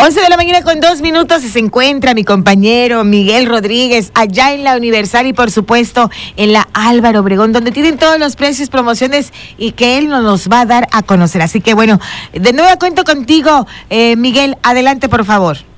11 de la mañana con 2 minutos y se encuentra mi compañero Miguel Rodríguez allá en la Universal y por supuesto en la Álvaro Obregón, donde tienen todos los precios, promociones y que él nos los va a dar a conocer. Así que bueno, de nuevo cuento contigo, Miguel, adelante por favor.